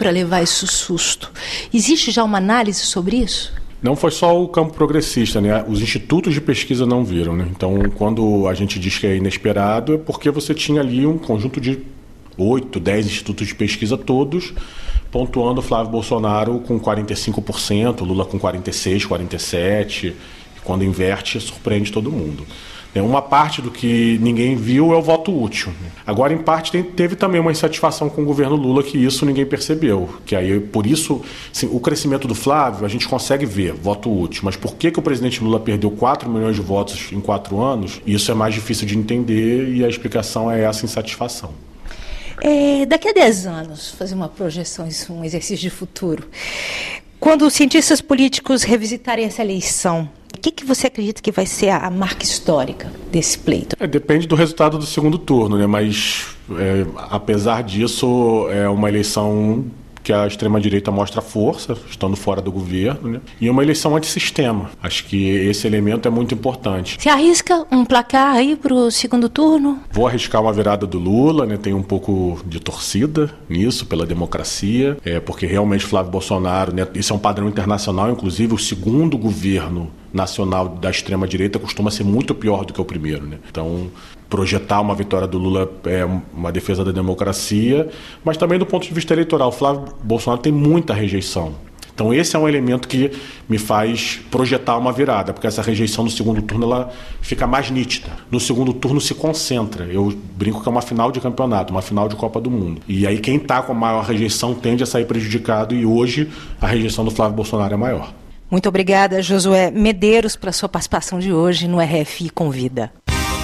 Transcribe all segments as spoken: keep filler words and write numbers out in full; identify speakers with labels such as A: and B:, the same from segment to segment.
A: para levar esse susto. Existe já uma análise sobre isso?
B: Não foi só o campo progressista, né? Os institutos de pesquisa não viram, né? Então, quando a gente diz que é inesperado, é porque você tinha ali um conjunto de oito, dez institutos de pesquisa, todos pontuando o Flávio Bolsonaro com quarenta e cinco por cento, Lula com quarenta e seis por cento, quarenta e sete por cento. E quando inverte, surpreende todo mundo. Uma parte do que ninguém viu é o voto útil. Agora, em parte, tem, teve também uma insatisfação com o governo Lula, que isso ninguém percebeu. Que aí, por isso, assim, o crescimento do Flávio, a gente consegue ver, voto útil. Mas por que, que o presidente Lula perdeu quatro milhões de votos em quatro anos? Isso é mais difícil de entender e a explicação é essa insatisfação.
A: É, daqui a dez anos, fazer uma projeção, isso, um exercício de futuro. Quando os cientistas políticos revisitarem essa eleição, o que, que você acredita que vai ser a, a marca histórica desse pleito?
B: É, depende do resultado do segundo turno, né? Mas, é, apesar disso, é uma eleição que a extrema-direita mostra força, estando fora do governo, né? E é uma eleição antissistema. Acho que esse elemento é muito importante.
A: Você arrisca um placar aí para o segundo turno?
B: Vou arriscar uma virada do Lula, né? Tem um pouco de torcida nisso, pela democracia, é, porque realmente Flávio Bolsonaro, né? Isso é um padrão internacional, inclusive o segundo governo nacional da extrema-direita costuma ser muito pior do que o primeiro, né? Então, projetar uma vitória do Lula é uma defesa da democracia, mas também do ponto de vista eleitoral. Flávio Bolsonaro tem muita rejeição. Então esse é um elemento que me faz projetar uma virada, porque essa rejeição no segundo turno ela fica mais nítida. No segundo turno se concentra. Eu brinco que é uma final de campeonato, uma final de Copa do Mundo. E aí quem está com a maior rejeição tende a sair prejudicado, e hoje a rejeição do Flávio Bolsonaro é maior.
A: Muito obrigada, Josué Medeiros, pela sua participação de hoje no R F I Convida.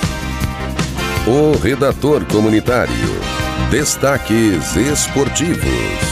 C: O redator comunitário. Destaques esportivos.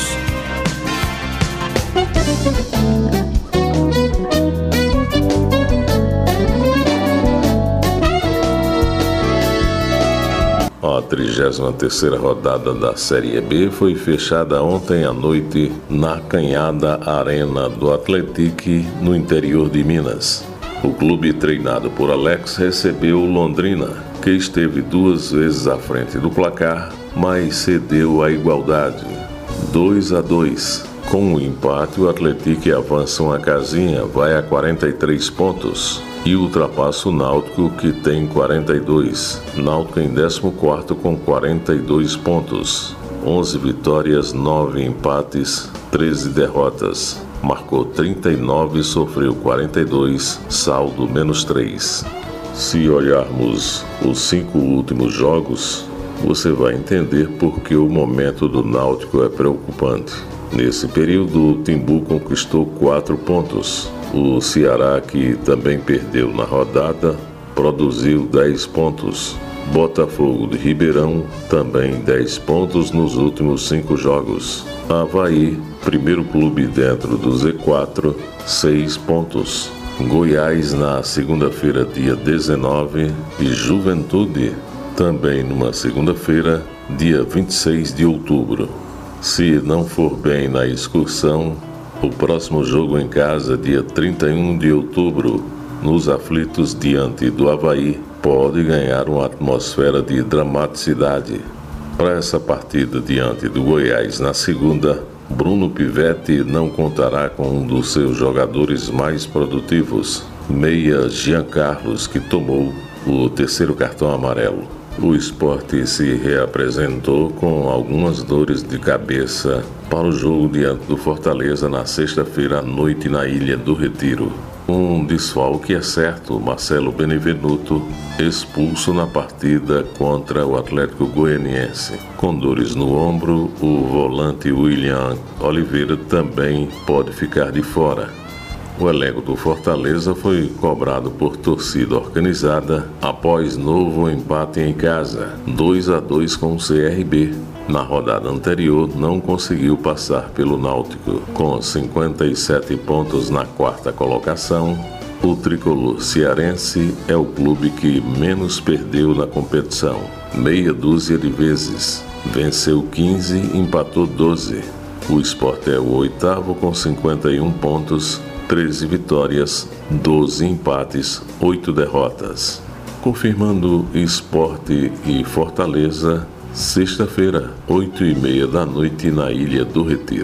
D: A trigésima terceira rodada da Série B foi fechada ontem à noite na acanhada Arena do Atlético, no interior de Minas. O clube treinado por Alex recebeu Londrina, que esteve duas vezes à frente do placar, mas cedeu a igualdade, dois a dois. Com o empate, o Atlético avança uma casinha, vai a quarenta e três pontos e ultrapassa o Náutico, que tem quarenta e dois. Náutico em décimo quarto com quarenta e dois pontos, onze vitórias, nove empates, treze derrotas. Marcou trinta e nove, sofreu quarenta e dois, saldo menos três. Se olharmos os cinco últimos jogos, você vai entender por que o momento do Náutico é preocupante. Nesse período, o Timbu conquistou quatro pontos. O Ceará, que também perdeu na rodada, produziu dez pontos. Botafogo de Ribeirão, também dez pontos nos últimos cinco jogos. Avaí, primeiro clube dentro do Z quatro, seis pontos. Goiás na segunda-feira, dia dezenove, e Juventude também numa segunda-feira, dia vinte e seis de outubro. Se não for bem na excursão, o próximo jogo em casa, dia trinta e um de outubro, nos aflitos diante do Avaí, pode ganhar uma atmosfera de dramaticidade. Para essa partida diante do Goiás na segunda, Bruno Pivetti não contará com um dos seus jogadores mais produtivos, meia Jean Carlos, que tomou o terceiro cartão amarelo. O Sport se reapresentou com algumas dores de cabeça para o jogo diante do Fortaleza na sexta-feira à noite na Ilha do Retiro. Um desfalque é certo, Marcelo Benevenuto, expulso na partida contra o Atlético Goianiense. Com dores no ombro, o volante William Oliveira também pode ficar de fora. O elenco do Fortaleza foi cobrado por torcida organizada após novo empate em casa, dois a dois com o C R B. Na rodada anterior, não conseguiu passar pelo Náutico. Com cinquenta e sete pontos na quarta colocação, o tricolor cearense é o clube que menos perdeu na competição, meia dúzia de vezes. Venceu quinze, empatou doze. O Sport é o oitavo com cinquenta e um pontos, treze vitórias, doze empates, oito derrotas. Confirmando Sport e Fortaleza, sexta-feira, oito e meia da noite, na Ilha do Retiro.